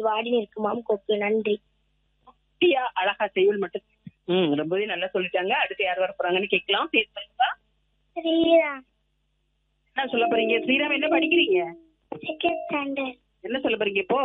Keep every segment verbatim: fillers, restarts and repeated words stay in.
வாடி நிற்குமாம் கொக்கு. நன்றி. குட்டியா அழகா செய்யுள் மட்டும். ம் ரொம்பவே நல்லா சொல்லிட்டாங்க. அடுத்து யார் வர போறாங்கன்னு கேட்கலாம். பேர் சொல்லுங்க. ஸ்ரீராம். என்ன சொல்ல போறீங்க? ஸ்ரீராம் என்ன படிக்கிறீங்க? Second standard. என்ன சொல்ல போறீங்க இப்போ?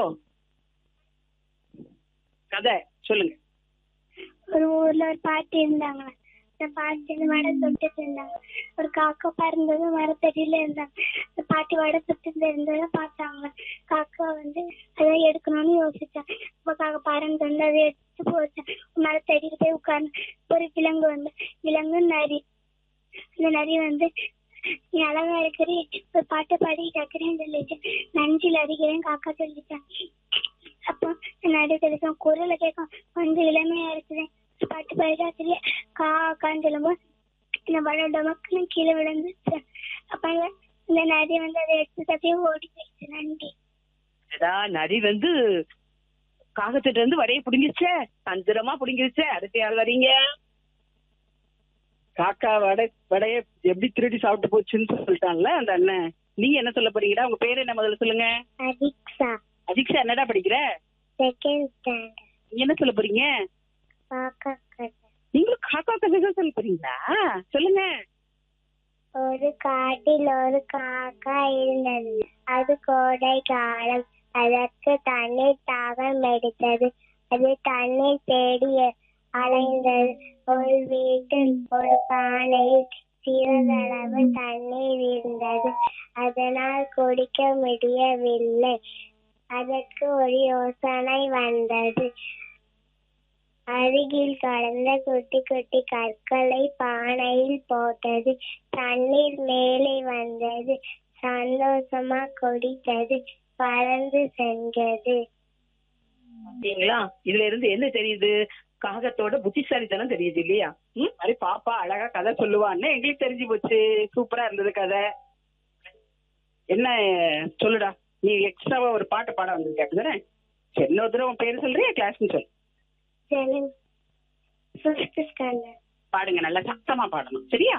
கதை சொல்லுங்க. ஒரு ஊர்ல ஒரு பாட்டி இருந்தாங்க. அந்த பாட்டி வடை சுட்டுட்டு இருந்தாங்க. ஒரு காக்கா பறந்தது மரத்தடியில இருந்தாங்க. அந்த பாட்டி வடை சுட்டு இருந்ததை பார்த்தாங்க. காக்கா வந்து அதை எடுக்கணும்னு யோசிச்சாங்க. இப்ப காக்கா பறந்து வந்து அதை எடுத்து போச்சான். மரத்தடியில போய் உட்கார்ந்து ஒரு விலங்கு வந்து விலங்கு நரி. அந்த நரி வந்து நீ அழகா இருக்கிறே ஒரு பாட்டை பாடி கேட்கிறேன்னு சொல்லிட்டு நஞ்சில் அடிக்கிறேன் காக்கா சொல்லிட்டான். அப்போ நரி கிடைக்கும் குரலை கேட்கும் கொஞ்சம் இளமையா இருக்குதேன் பாட்டு பாடிடாத்திரியா காக்கான்னு சொல்லும்போது இந்த வளோட மக்களும் கீழே விழுந்துச்சு. அப்ப இந்த நரி வந்து அதை எடுத்து சத்தியம் ஓடி போயிடுச்சு. நன்றி. நரி வந்து காகத்திட்ட இருந்து வடைய புடுங்கிருச்சே, தந்திரமா புடுங்கிருச்சே. அடுத்து யார் வரீங்க? காக்கா வடை வடைய எப்படி திருடி சாப்பிட்டு போச்சுன்னு சொல்லிட்டான்ல அந்த அண்ணன். நீங்க என்ன சொல்ல போறீங்கடா? உங்க பேரு என்ன முதல்ல சொல்லுங்க. அதிக்ஷா. அதிக்ஷா என்னடா படிக்கிற? Second standard. நீங்க என்ன சொல்ல போறீங்க? காக்கா கதை. நீங்களும் காக்கா கதை தான் சொல்ல போறீங்களா? சொல்லுங்க. ஒரு காட்டில் ஒரு காக்கா இருந்தது. அது கோடை காலம். அதற்கு தண்ணீர் தாகம் எடுத்தது. அது தண்ணீர் தேடி அலைந்தது. ஒரு வீட்டில் ஒரு பானையில் சிறிதளவு தண்ணீர் இருந்தது. அதனால் குடிக்க முடியவில்லை. அதற்கு ஒரு யோசனை வந்தது. அருகில் கடந்த குட்டி குட்டி கற்களை பானையில் போட்டது. தண்ணீர் மேலே வந்தது. சந்தோஷமா குடித்தது. பறந்து சென்றது. அப்படிங்களா? இதுல இருந்து என்ன தெரியுது? காகத்தோட புத்திசாலித்தனம் தெரியுது இல்லையா? ம் மாதிரி பாப்பா அழகா கதை சொல்லுவான்னு எங்களுக்கு தெரிஞ்சு போச்சு. சூப்பரா இருந்தது கதை. என்ன சொல்லுடா, நீ எக்ஸ்ட்ராவா ஒரு பாட்டு பாட வந்திருக்க அப்படிதானே? சரி, இன்னொரு தடவை உன் பேரு சொல்றியா? கிளாஸ்ன்னு சொல்லு. பாடுங்க, நல்லா சத்தமா பாடணும். சரியா?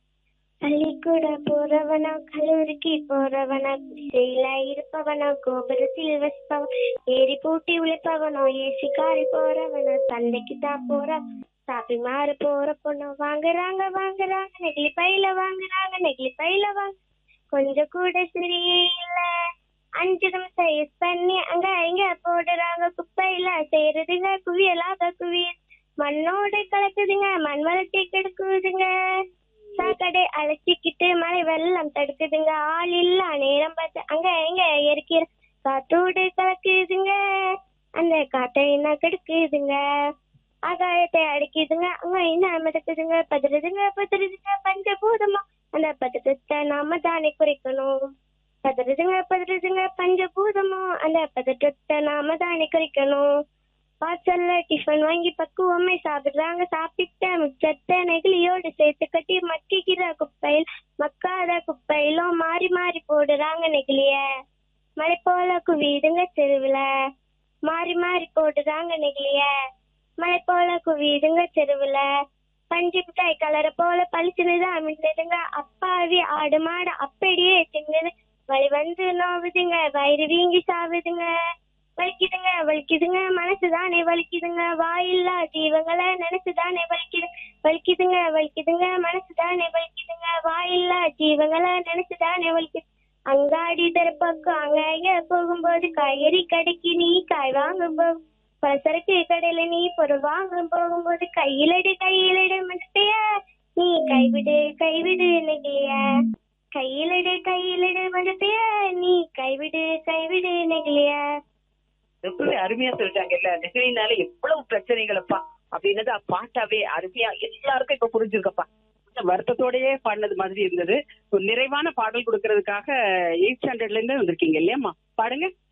பள்ளிக்கூட போறவனா, கல்லூரிக்கு போறவனா, குடிசையில இருப்பவனா, கோபுரத்தில் வசிப்பவன், ஏறி பூட்டி உழைப்பவனோ, ஏசி காரி போறவனா, சந்தைக்கு தான் போற சாப்பி மாறு போற பொண்ணு, வாங்குறாங்க வாங்குறாங்க நெகிழி பையில வாங்குறாங்க நெகிழி பையில வாங்க, கொஞ்சம் கூட சரியே இல்ல, அஞ்சு நிமிஷம் யூஸ் பண்ணி அங்க இங்க போடுறாங்க குப்பையில, செய்யறதுங்க குவியலாக குவியல், மண்ணோட கலக்குதுங்க மண் வளர்ச்சி கெடுக்குதுங்க, சாக்கடை அழைச்சிக்கிட்டு மழை வெள்ளம் தடுக்குதுங்க, ஆள் இல்ல நேரம் பார்த்து அங்க எங்க எரிக்கிற காத்தோடு கலக்குதுங்க, அந்த காத்தை என்ன கெடுக்குதுங்க, ஆகாயத்தை அடிக்குதுங்க அங்க என்ன மிதக்குதுங்க, பதறுதுங்க பதறுதுங்க பஞ்சபூதமா, அந்த பதட்டத்தை நாம தானே குறைக்கணும், பதறுதுங்க பதறுதுங்க பஞ்சபூதமா, அந்த பதட்டத்தை நாம தானே குறைக்கணும், வாசல்ல டிஃபன் வாங்கி பக்குவமே சாப்பிடுறாங்க, சாப்பிட்ட மிச்சத்தை நெகிழியோடு சேர்த்து கட்டி மக்கிக்கிற குப்பையில் மக்காத குப்பையிலும் மாறி மாறி போடுறாங்க நெகிழிய, மழை போல குவியுதுங்க தெருவுல, மாறி மாறி போடுறாங்க நெகிழிய, மழை போல குவியுதுங்க தெருவுல, பஞ்சு மிட்டாய் கலரை போல பளிச்சுனுதான் மின்னதுங்க, அப்பாவி ஆடு மாடு அப்படியே திங்குது, வழி வந்து நோவுதுங்க வயிறு வீங்கி சாவுதுங்க, வலிக்குதுங்க வலிக்குதுங்க மனசுதானே வலிக்குதுங்க, வாயில்லா ஜீவங்களை நினைச்சுதானே வலிக்குது, வலிக்குதுங்க வலிக்குதுங்க மனசுதானே வலிக்குதுங்க, வாயில்லா ஜீவங்களை நினைச்சுதானே வலிக்குது, அங்காடி தரப்பக்கம் அங்க இங்க போகும்போது காய்கறி கடைக்கு நீ காய் வாங்கும் போது, பலசரக்கு கடையில நீ பொருள் வாங்கும் போகும்போது கையிலடு கையிலடு மனசைய நீ கைவிடு கைவிடு நெகிழிய, கையிலடு கையிலடு மனசைய நீ கைவிடு கைவிடு நெகிழிய. ரொம்ப அருமையா சொல்லிட்டாங்கல்ல, நெகிழினால எவ்வளவு பிரச்சனைகளப்பா அப்படின்னது பாட்டாவே அருமையா எல்லாருக்கும் இப்ப புரிஞ்சிருக்கப்பா. வருத்தத்தோடயே பாடினது மாதிரி இருந்தது. ஒரு நிறைவான பாடல் கொடுக்கறதுக்காக எயிட் ஸ்டாண்டர்ட்ல இருந்து வந்திருக்கீங்க இல்லையாம்மா? பாடுங்க.